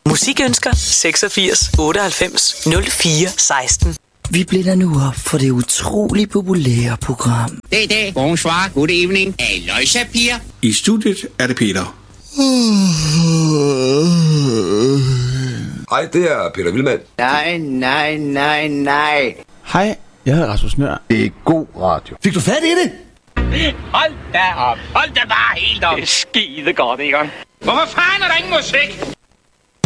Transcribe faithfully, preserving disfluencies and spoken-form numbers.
Musikønsker seksogfirs otteoghalvfems nul fire seksten. Vi blænder nu op for det utrolig populære program. Goddag, bonsoir, good evening. Halløjsa, piger. I studiet er det Peter. Hej, det er Peter Vilman. Nej, nej, nej, nej. Hej, jeg hedder Rasmus Nøhr. Det er god radio. Fik du fat i det? Hold da op. Hold da bare helt op. Det er skide godt, ikke? Hvorfor fanden er der ingen musik?